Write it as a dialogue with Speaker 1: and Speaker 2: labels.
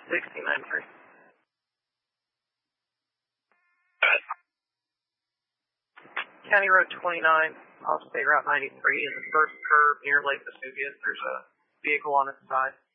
Speaker 1: 69.3. County Road 29, off State Route 93, in the first curve near Lake Vesuvius. There's a vehicle on its side.